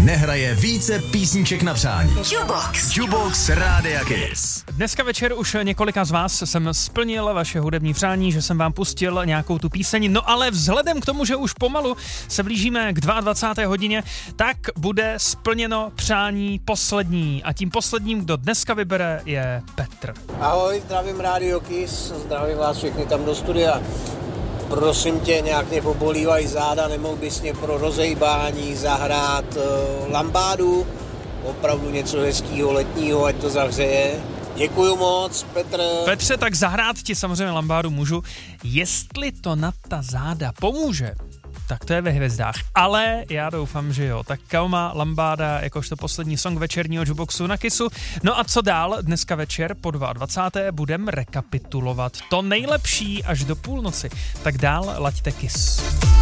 nehraje více písniček na přání. Jukebox Rádia Kiss. Dneska večer už několika z vás jsem splnil vaše hudební přání, že jsem vám pustil nějakou tu píseň, no ale vzhledem k tomu, že už pomalu se blížíme k 22. hodině, tak bude splněno přání poslední a tím posledním, kdo dneska vybere, je Petr. Ahoj, zdravím Radio Kiss, zdravím vás všechny tam do studia. Prosím tě, nějak mě pobolívají záda, nemohl bys mě pro rozejbání zahrát lambádu, opravdu něco hezkýho letního, ať to zahřeje. Děkuju moc, Petr. Petře, tak zahrát ti samozřejmě lambádu můžu. Jestli to na ta záda pomůže, tak to je ve hvězdách, ale já doufám, že jo. Tak Kaoma Lambáda jakožto poslední song večerního Jukeboxu na Kissu. No a co dál? Dneska večer po 22. budeme rekapitulovat to nejlepší až do půlnoci. Tak dál laďte Kiss.